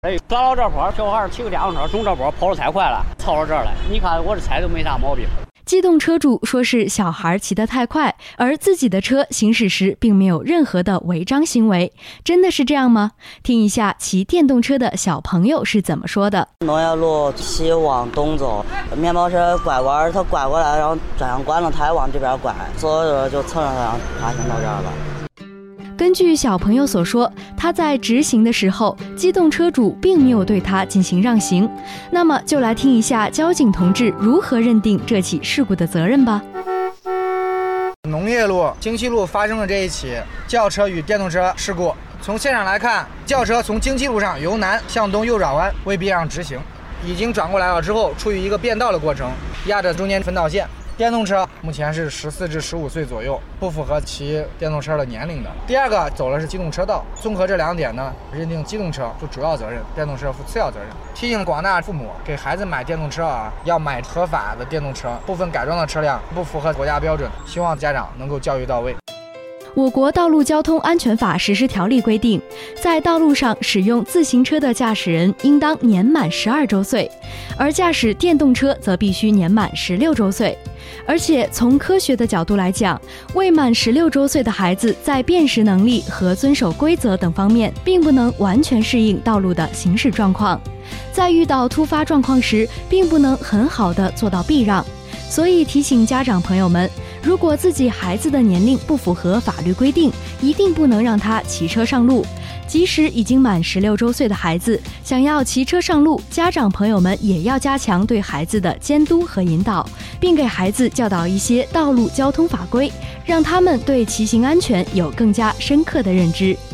哎，转到这坡，小孩骑个电动车从这坡跑得太快了，超到这儿来。你看我这猜都没啥毛病。 机动车主说是小孩骑得太快，而自己的车行驶时并没有任何的违章行为，真的是这样吗？听一下骑电动车的小朋友是怎么说的。 农业路骑往东走，面包车拐弯，他拐过来，然后转向关了，他还往这边拐，所有人就蹭上他，滑行到这儿了。 根据小朋友所说，他在直行的时候，机动车主并没有对他进行让行。那么就来听一下交警同志如何认定这起事故的责任吧。 农业路京七路发生了这一起轿车与电动车事故。从现场来看，轿车从京七路上由南向东右转弯，未必让直行，已经转过来了之后，处于一个变道的过程，压着中间分道线。电动车目前是14至15岁左右，不符合骑电动车的年龄的。第二个走的是机动车道，综合这2点呢，认定机动车负主要责任，电动车负次要责任。提醒广大父母，给孩子买电动车要买合法的电动车，部分改装的车辆不符合国家标准，希望家长能够教育到位。 我国道路交通安全法实施条例规定，在道路上使用自行车的驾驶人应当年满12周岁，而驾驶电动车则必须年满16周岁。而且从科学的角度来讲，未满16周岁的孩子在辨识能力和遵守规则等方面并不能完全适应道路的行驶状况，在遇到突发状况时并不能很好的做到避让。所以提醒家长朋友们，如果自己孩子的年龄不符合法律规定，一定不能让他骑车上路。即使已经满16周岁的孩子想要骑车上路，家长朋友们也要加强对孩子的监督和引导，并给孩子教导一些道路交通法规，让他们对骑行安全有更加深刻的认知。